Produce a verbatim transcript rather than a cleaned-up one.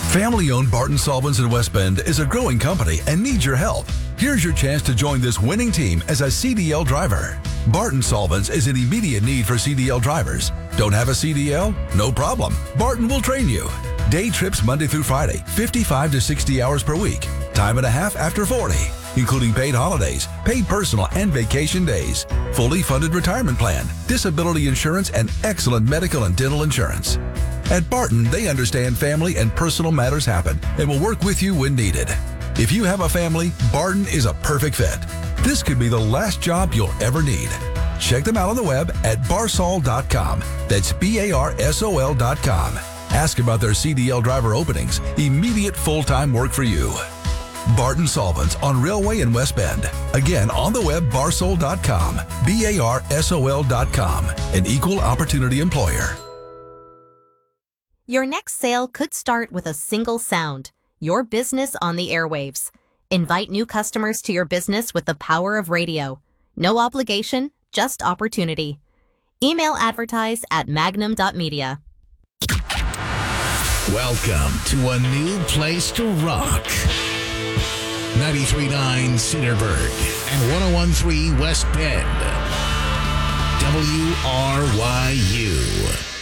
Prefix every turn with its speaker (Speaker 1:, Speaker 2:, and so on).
Speaker 1: Family-owned Barton Solvents in West Bend is a growing company and needs your help. Here's your chance to join this winning team as a C D L driver. Barton Solvents is in immediate need for C D L drivers. Don't have a C D L? No problem. Barton will train you. Day trips Monday through Friday, fifty-five to sixty hours per week. Time and a half after forty, including paid holidays, paid personal and vacation days, fully funded retirement plan, disability insurance, and excellent medical and dental insurance. At Barton, they understand family and personal matters happen and will work with you when needed. If you have a family, Barton is a perfect fit. This could be the last job you'll ever need. Check them out on the web at barsol dot com. That's B A R S O L dot com. Ask about their C D L driver openings. Immediate full-time work for you. Barton Solvents on Railway in West Bend. Again, on the web, barsol dot com. B A R S O L dot com. An equal opportunity employer.
Speaker 2: Your next sale could start with a single sound, your business on the airwaves. Invite new customers to your business with the power of radio. No obligation, just opportunity. Email advertise at magnum dot media.
Speaker 3: Welcome to a new place to rock. ninety-three point nine Cedarburg and one oh one point three West Bend. W R Y U.